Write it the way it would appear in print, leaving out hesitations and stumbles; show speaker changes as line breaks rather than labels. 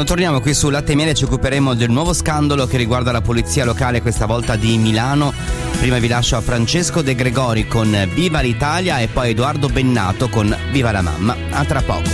Quando torniamo qui su Latte e Miele ci occuperemo del nuovo scandalo che riguarda la polizia locale, questa volta di Milano. Prima vi lascio a Francesco De Gregori con Viva l'Italia e poi Edoardo Bennato con Viva la mamma. A tra poco.